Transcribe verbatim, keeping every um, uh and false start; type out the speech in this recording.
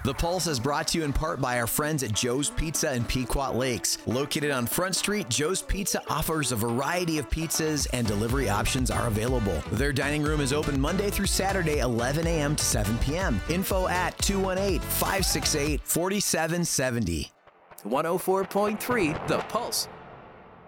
The Pulse is brought to you in part by our friends at Joe's Pizza in Pequot Lakes. Located on Front Street, Joe's Pizza offers a variety of pizzas and delivery options are available. Their dining room is open Monday through Saturday, eleven a.m. to seven p.m. Info at two one eight, five six eight, four seven seven zero. one oh four point three The Pulse.